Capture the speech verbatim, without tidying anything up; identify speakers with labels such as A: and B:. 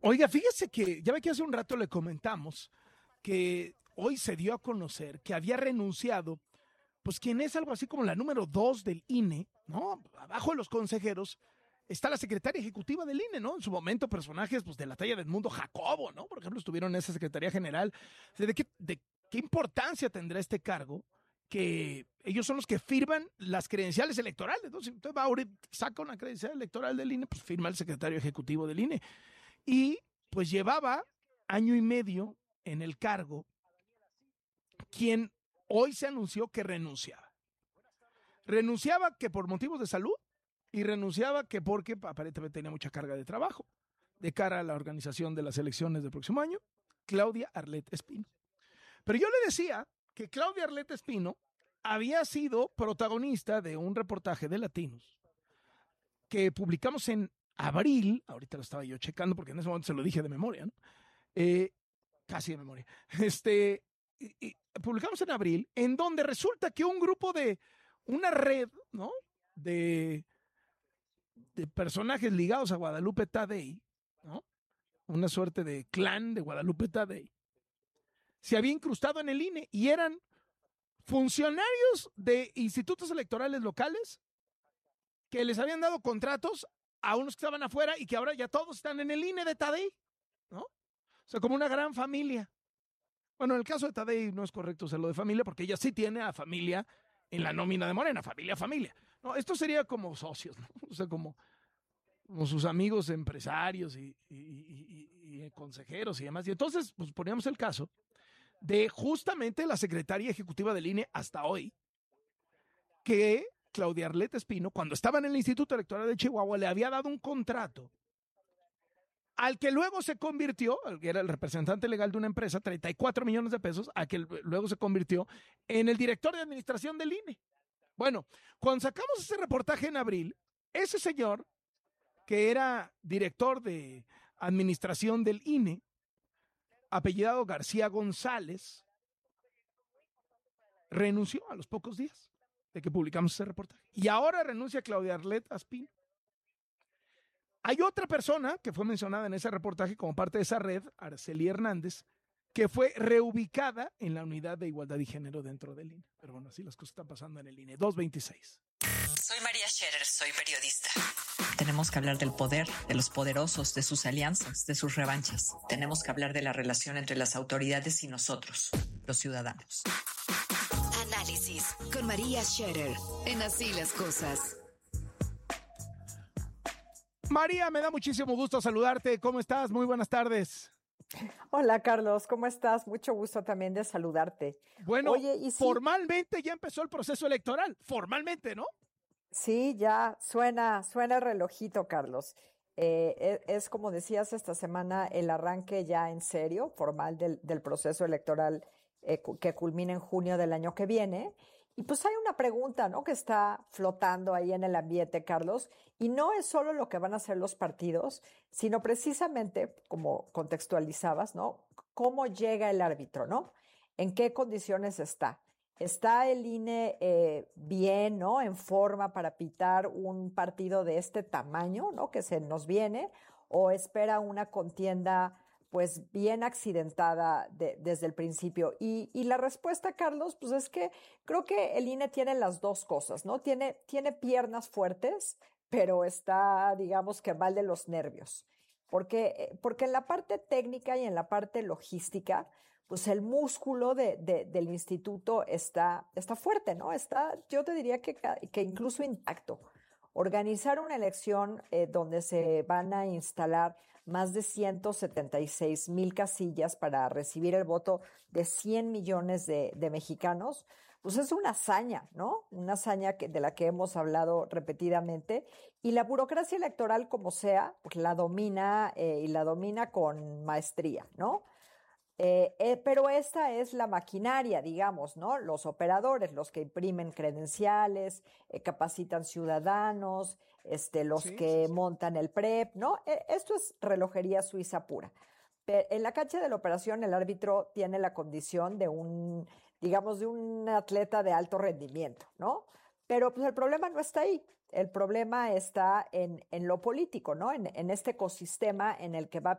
A: Oiga, fíjese que ya ve que hace un rato le comentamos que hoy se dio a conocer que había renunciado, pues quien es algo así como la número dos del I N E, ¿no? Abajo de los consejeros está la secretaria ejecutiva del I N E, ¿no? En su momento personajes pues de la talla del Mundo Jacobo, ¿no? Por ejemplo, estuvieron en esa Secretaría General. ¿De qué, de qué importancia tendrá este cargo? Que ellos son los que firman las credenciales electorales. Entonces, entonces va ahorita, saca una credencial electoral del I N E, pues firma el secretario ejecutivo del I N E. Y pues llevaba año y medio en el cargo, quien hoy se anunció que renunciaba. Renunciaba que por motivos de salud y renunciaba que porque aparentemente tenía mucha carga de trabajo de cara a la organización de las elecciones del próximo año, Claudia Arlet Espino. Pero yo le decía que Claudia Arlet Espino había sido protagonista de un reportaje de Latinos que publicamos en abril, ahorita lo estaba yo checando porque en ese momento se lo dije de memoria, ¿no? Eh, casi de memoria. Este, y, y publicamos en abril, en donde resulta que un grupo de, una red, ¿no? De, de personajes ligados a Guadalupe Tadei, ¿no? Una suerte de clan de Guadalupe Tadei, se había incrustado en el I N E y eran funcionarios de institutos electorales locales que les habían dado contratos a unos que estaban afuera y que ahora ya todos están en el I N E de Tadei, ¿no? O sea, como una gran familia. Bueno, en el caso de Tadei no es correcto hacerlo de familia porque ella sí tiene a familia en la nómina de Morena, familia, familia. No, esto sería como socios, ¿no? O sea, como, como sus amigos empresarios y, y, y, y consejeros y demás. Y entonces, pues poníamos el caso de justamente la secretaria ejecutiva del I N E hasta hoy, que Claudia Arlet Espino, cuando estaba en el Instituto Electoral de Chihuahua, le había dado un contrato al que luego se convirtió, que era el representante legal de una empresa, treinta y cuatro millones de pesos, a que luego se convirtió en el director de administración del I N E. Bueno, cuando sacamos ese reportaje en abril, ese señor, que era director de administración del I N E, apellidado García González, renunció a los pocos días de que publicamos ese reportaje. Y ahora renuncia Claudia Arlet Espino. Hay otra persona que fue mencionada en ese reportaje como parte de esa red, Araceli Hernández, que fue reubicada en la unidad de igualdad y género dentro del I N E. Pero bueno, así las cosas están pasando en el I N E. dos veintiséis.
B: Soy María Scherer, soy periodista. Tenemos que hablar del poder, de los poderosos, de sus alianzas, de sus revanchas. Tenemos que hablar de la relación entre las autoridades y nosotros, los ciudadanos.
C: Análisis con María Scherer en Así las Cosas.
A: María, me da muchísimo gusto saludarte. ¿Cómo estás? Muy buenas tardes.
D: Hola, Carlos. ¿Cómo estás? Mucho gusto también de saludarte.
A: Bueno,
D: Oye, ¿y sí?
A: Formalmente ya empezó el proceso electoral. Formalmente, ¿no?
D: Sí, ya suena, suena el relojito, Carlos. Eh, es, es, como decías esta semana, el arranque ya en serio, formal del, del proceso electoral eh, que culmina en junio del año que viene. Y pues hay una pregunta, ¿no?, que está flotando ahí en el ambiente, Carlos, y no es solo lo que van a hacer los partidos, sino precisamente, como contextualizabas, ¿no?, cómo llega el árbitro, ¿no? ¿En qué condiciones está? ¿Está el I N E eh, bien, ¿no?, en forma para pitar un partido de este tamaño, ¿no?, que se nos viene, o espera una contienda pues bien accidentada de, desde el principio? Y, y la respuesta, Carlos, pues es que creo que el I N E tiene las dos cosas, ¿no? Tiene, tiene piernas fuertes, pero está, digamos que mal de los nervios. Porque, porque en la parte técnica y en la parte logística, pues el músculo de, de, del instituto está, está fuerte, ¿no? Está, yo te diría que, que incluso intacto. Organizar una elección eh, donde se van a instalar más de ciento setenta y seis mil casillas para recibir el voto de cien millones de, de mexicanos, pues es una hazaña, ¿no? Una hazaña que, de la que hemos hablado repetidamente. Y la burocracia electoral, como sea, pues la domina eh, y la domina con maestría, ¿no? Eh, eh, pero esta es la maquinaria, digamos, ¿no? Los operadores, los que imprimen credenciales, eh, capacitan ciudadanos, este, los
A: Sí,
D: que
A: sí, sí.
D: montan el PREP, ¿no? Eh, esto es relojería suiza pura. Pero en la cancha de la operación, el árbitro tiene la condición de un, digamos, de un atleta de alto rendimiento, ¿no? Pero pues el problema no está ahí. El problema está en, en lo político, ¿no? En, en este ecosistema en el que va